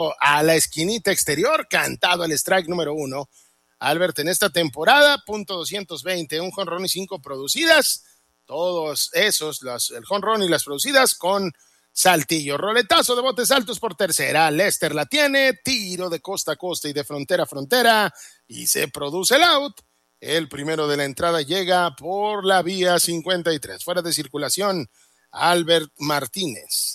a la esquinita exterior, cantado el strike número 1. Albert en esta temporada, .220, un jonrón y 5 producidas. Todos esos, el jonrón y las producidas con saltillo. Roletazo de botes altos por tercera. Lester la tiene, tiro de costa a costa y de frontera a frontera y se produce el out. El primero de la entrada llega por la vía 53. Fuera de circulación, Albert Martínez.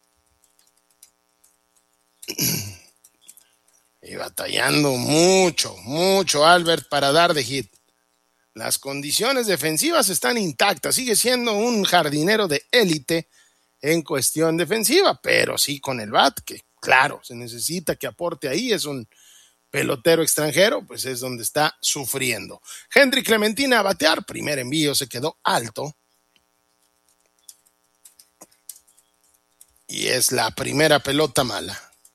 Y batallando mucho Albert para dar de hit. Las condiciones defensivas están intactas. Sigue siendo un jardinero de élite en cuestión defensiva, pero sí con el bat, que claro, se necesita que aporte ahí. Es un pelotero extranjero, pues es donde está sufriendo. Hendrik Clementina a batear. Primer envío se quedó alto. Y es la primera pelota mala.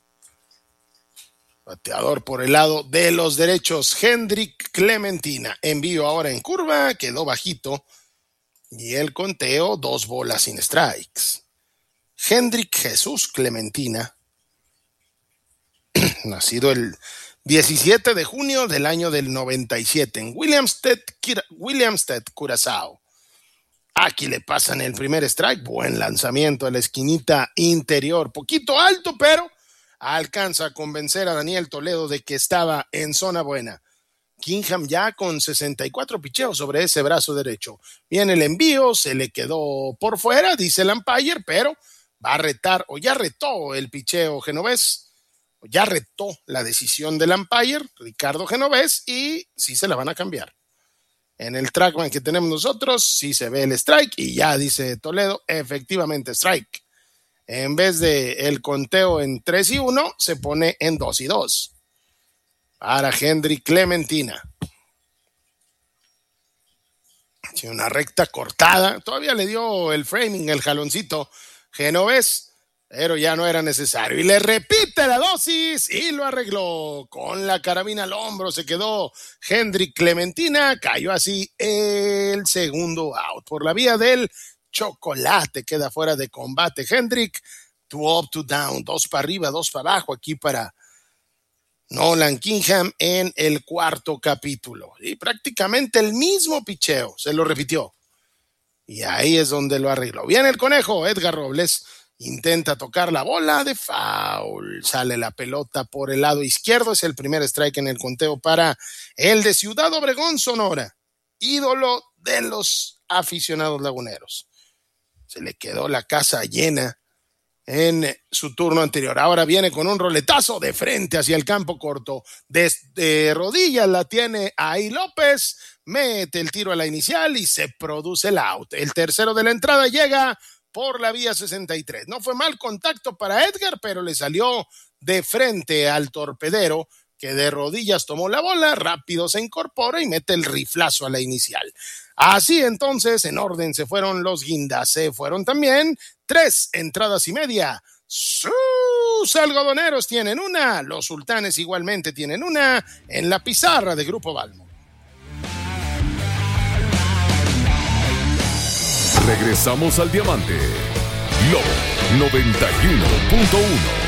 Bateador por el lado de los derechos, Hendrik Clementina. Envío ahora en curva, quedó bajito. Y el conteo, 2 bolas sin strikes. Hendrik Jesús Clementina, nacido el 17 de junio del año del 97 en Williamstead, Curazao. Aquí le pasan el primer strike. Buen lanzamiento a la esquinita interior. Poquito alto, pero alcanza a convencer a Daniel Toledo de que estaba en zona buena. Kingham ya con 64 picheos sobre ese brazo derecho. Viene el envío, se le quedó por fuera, dice el umpire, pero va a retar, o ya retó el picheo genovés, o ya retó la decisión del umpire, Ricardo Genovés, y sí se la van a cambiar. En el trackman que tenemos nosotros, sí se ve el strike, y ya dice Toledo, efectivamente strike. En vez de el conteo en 3-1, se pone en 2-2. Para Hendrik Clementina. Sí, una recta cortada. Todavía le dio el framing, el jaloncito Genovés, pero ya no era necesario. Y le repite la dosis y lo arregló. Con la carabina al hombro se quedó Hendrik Clementina. Cayó así el segundo out. Por la vía del chocolate queda fuera de combate Hendrik. 2 up, 2 down. 2 para arriba, 2 para abajo aquí para Nolan Kingham en el cuarto capítulo. Y prácticamente el mismo picheo. Se lo repitió. Y ahí es donde lo arregló. Viene el conejo, Edgar Robles. Intenta tocar la bola de foul. Sale la pelota por el lado izquierdo. Es el primer strike en el conteo para el de Ciudad Obregón, Sonora. Ídolo de los aficionados laguneros. Se le quedó la casa llena en su turno anterior. Ahora viene con un roletazo de frente hacia el campo corto. Desde rodillas la tiene ahí López. Mete el tiro a la inicial y se produce el out. El tercero de la entrada llega por la vía 63. No fue mal contacto para Edgar, pero le salió de frente al torpedero, que de rodillas tomó la bola, rápido se incorpora y mete el riflazo a la inicial. Así entonces, en orden se fueron los guindas. Se fueron también 3 entradas y media. Sus algodoneros tienen una, los sultanes igualmente tienen una en la pizarra de Grupo Balmo. Regresamos al Diamante. Lobo 91.1.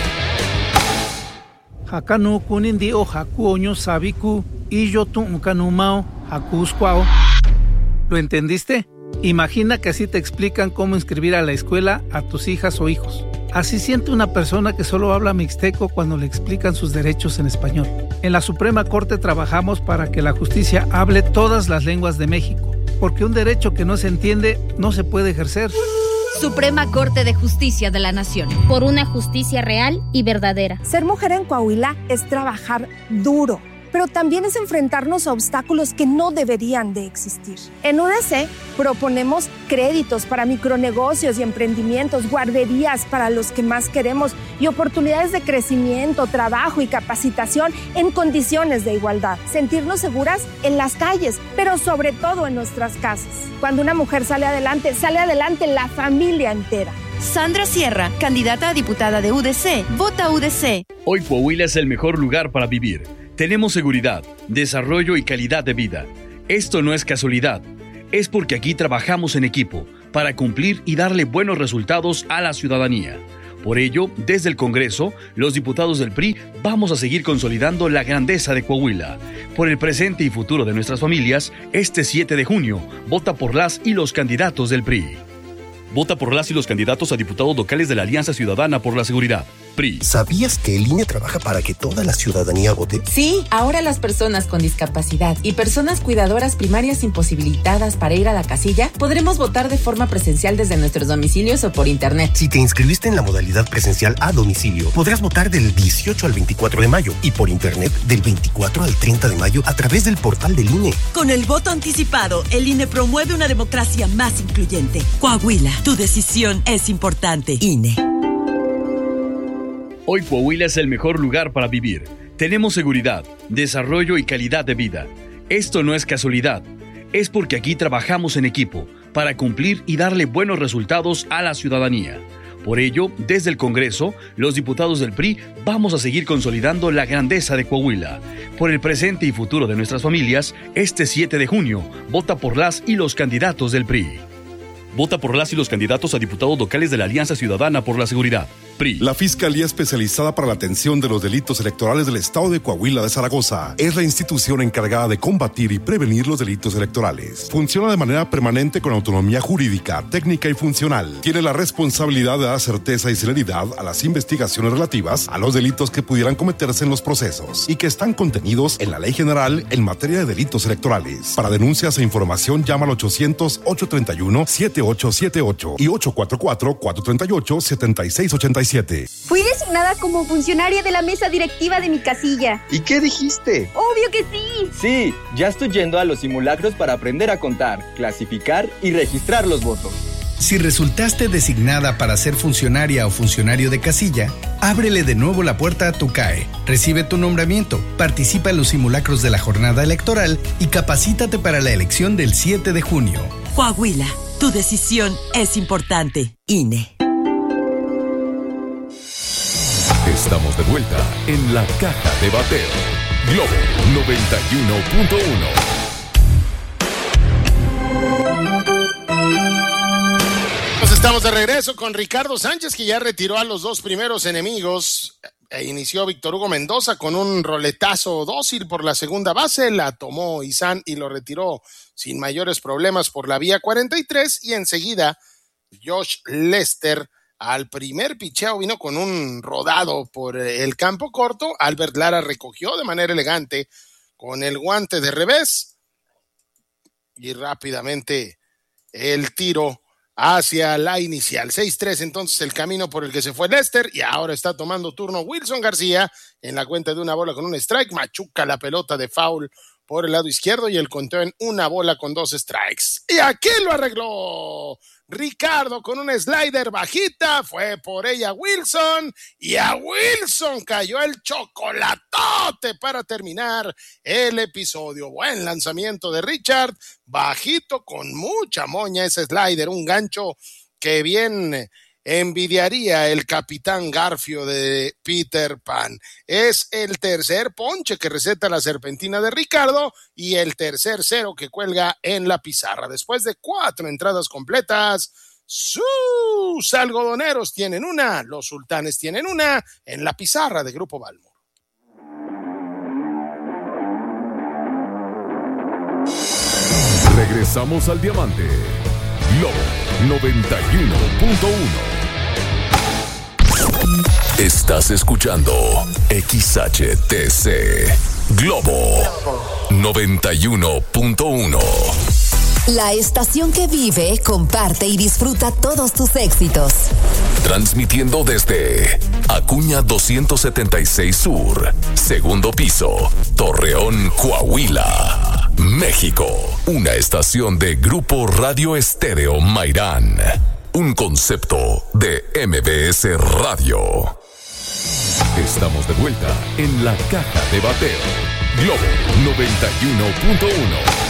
Hakanu kunindi o haku oño sabiku y yo tu kanumao haku squao. ¿Lo entendiste? Imagina que así te explican cómo inscribir a la escuela a tus hijas o hijos. Así siente una persona que solo habla mixteco cuando le explican sus derechos en español. En la Suprema Corte trabajamos para que la justicia hable todas las lenguas de México, porque un derecho que no se entiende no se puede ejercer. Suprema Corte de Justicia de la Nación. Por una justicia real y verdadera. Ser mujer en Coahuila es trabajar duro, pero también es enfrentarnos a obstáculos que no deberían de existir. En UDC proponemos créditos para micronegocios y emprendimientos, guarderías para los que más queremos y oportunidades de crecimiento, trabajo y capacitación en condiciones de igualdad. Sentirnos seguras en las calles, pero sobre todo en nuestras casas. Cuando una mujer sale adelante la familia entera. Sandra Sierra, candidata a diputada de UDC. Vota UDC. Hoy Coahuila es el mejor lugar para vivir. Tenemos seguridad, desarrollo y calidad de vida. Esto no es casualidad. Es porque aquí trabajamos en equipo para cumplir y darle buenos resultados a la ciudadanía. Por ello, desde el Congreso, los diputados del PRI vamos a seguir consolidando la grandeza de Coahuila. Por el presente y futuro de nuestras familias, este 7 de junio, vota por las y los candidatos del PRI. Vota por las y los candidatos a diputados locales de la Alianza Ciudadana por la Seguridad, PRI. ¿Sabías que el INE trabaja para que toda la ciudadanía vote? Sí, ahora las personas con discapacidad y personas cuidadoras primarias imposibilitadas para ir a la casilla podremos votar de forma presencial desde nuestros domicilios o por internet. Si te inscribiste en la modalidad presencial a domicilio, podrás votar del 18 al 24 de mayo y por internet del 24 al 30 de mayo a través del portal del INE. Con el voto anticipado, el INE promueve una democracia más incluyente. Coahuila, tu decisión es importante. INE. Hoy Coahuila es el mejor lugar para vivir. Tenemos seguridad, desarrollo y calidad de vida. Esto no es casualidad, es porque aquí trabajamos en equipo para cumplir y darle buenos resultados a la ciudadanía. Por ello, desde el Congreso, los diputados del PRI vamos a seguir consolidando la grandeza de Coahuila. Por el presente y futuro de nuestras familias, este 7 de junio, vota por las y los candidatos del PRI. Vota por las y los candidatos a diputados locales de la Alianza Ciudadana por la Seguridad, PRI. La Fiscalía Especializada para la Atención de los Delitos Electorales del Estado de Coahuila de Zaragoza es la institución encargada de combatir y prevenir los delitos electorales. Funciona de manera permanente con autonomía jurídica, técnica y funcional. Tiene la responsabilidad de dar certeza y celeridad a las investigaciones relativas a los delitos que pudieran cometerse en los procesos y que están contenidos en la Ley General en materia de delitos electorales. Para denuncias e información llama al 800-831-7878 y 844-438-7687. Fui designada como funcionaria de la mesa directiva de mi casilla. ¿Y qué dijiste? ¡Obvio que sí! Sí, ya estoy yendo a los simulacros para aprender a contar, clasificar y registrar los votos. Si resultaste designada para ser funcionaria o funcionario de casilla, ábrele de nuevo la puerta a tu CAE, recibe tu nombramiento, participa en los simulacros de la jornada electoral y capacítate para la elección del 7 de junio. Coahuila, tu decisión es importante. INE. Estamos de vuelta en la Caja de Bateo. Globo 91.1. Estamos de regreso con Ricardo Sánchez, que ya retiró a los dos primeros enemigos e inició Víctor Hugo Mendoza con un roletazo dócil por la segunda base, la tomó Izan y lo retiró sin mayores problemas por la vía 43 y enseguida Josh Lester al primer picheo vino con un rodado por el campo corto. Albert Lara recogió de manera elegante con el guante de revés y rápidamente el tiro hacia la inicial. 6-3 entonces el camino por el que se fue Lester y ahora está tomando turno Wilson García en la cuenta de una bola con un strike. Machuca la pelota de foul por el lado izquierdo y el conteo en una bola con 2 strikes. Y aquí lo arregló Ricardo con un slider bajita, fue por ella Wilson y a Wilson cayó el chocolatote para terminar el episodio. Buen lanzamiento de Richard, bajito con mucha moña ese slider, un gancho que bien envidiaría el capitán Garfio de Peter Pan. Es el tercer ponche que receta la serpentina de Ricardo y el tercer cero que cuelga en la pizarra. Después de 4 entradas completas, sus algodoneros tienen una, los sultanes tienen una en la pizarra de Grupo Balmor. Regresamos al diamante. Globo 91.1. Estás escuchando XHTC Globo 91.1. La estación que vive, comparte y disfruta todos tus éxitos. Transmitiendo desde Acuña 276 Sur, segundo piso, Torreón, Coahuila, México. Una estación de Grupo Radio Estéreo Mairán. Un concepto de MBS Radio. Estamos de vuelta en la Caja de Bateo. Globo 91.1.